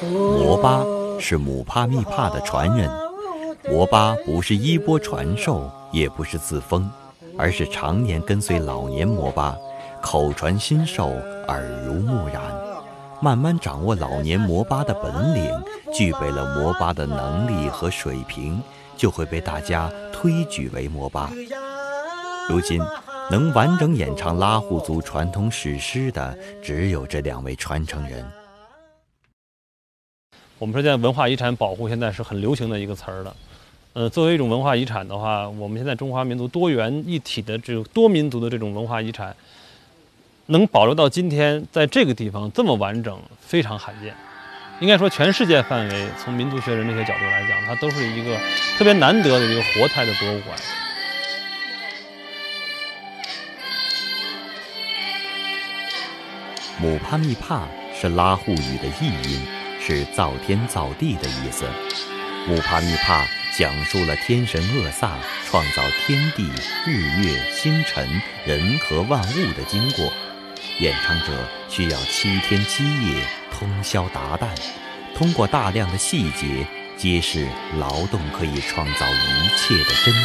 摩巴是姆帕密帕的传人。摩巴不是衣钵传授，也不是自封，而是常年跟随老年摩巴，口传心授，耳濡目染，慢慢掌握老年摩巴的本领，具备了摩巴的能力和水平，就会被大家推举为摩巴。如今能完整演唱拉祜族传统史诗的，只有这2位传承人。 我们说现在文化遗产保护现在是很流行的一个词儿了。作为一种文化遗产的话，我们现在中华民族多元一体的这种多民族的这种文化遗产，能保留到今天，在这个地方这么完整，非常罕见。应该说，全世界范围，从民族学人类学角度来讲，它都是一个特别难得的一个活态的博物馆。 姆帕密帕是拉祜语的译音，是造天造地的意思。姆帕密帕讲述了天神厄萨创造天地、日月、星辰、人和万物的经过。演唱者需要7天7夜通宵达旦，通过大量的细节揭示劳动可以创造一切的真